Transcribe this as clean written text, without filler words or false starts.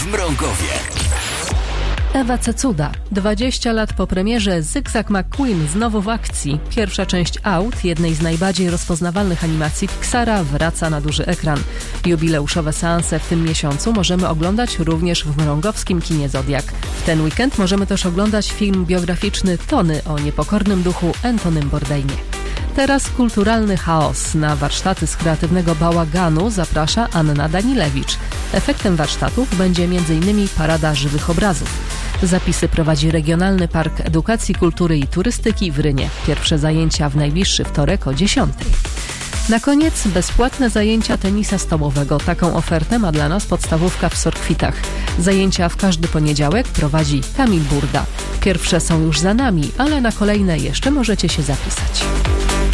w Mrągowie. Ewa Cecuda. 20 lat po premierze Zygzak McQueen znowu w akcji. Pierwsza część Out, jednej z najbardziej rozpoznawalnych animacji Pixara, wraca na duży ekran. Jubileuszowe seanse w tym miesiącu możemy oglądać również w mrągowskim kinie Zodiak. W ten weekend możemy też oglądać film biograficzny Tony o niepokornym duchu Antonym Bourdainie. Teraz kulturalny chaos. Na warsztaty z kreatywnego bałaganu zaprasza Anna Danilewicz. Efektem warsztatów będzie m.in. parada żywych obrazów. Zapisy prowadzi Regionalny Park Edukacji, Kultury i Turystyki w Rynie. Pierwsze zajęcia w najbliższy wtorek o 10:00. Na koniec bezpłatne zajęcia tenisa stołowego. Taką ofertę ma dla nas podstawówka w Sorkwitach. Zajęcia w każdy poniedziałek prowadzi Kamil Burda. Pierwsze są już za nami, ale na kolejne jeszcze możecie się zapisać.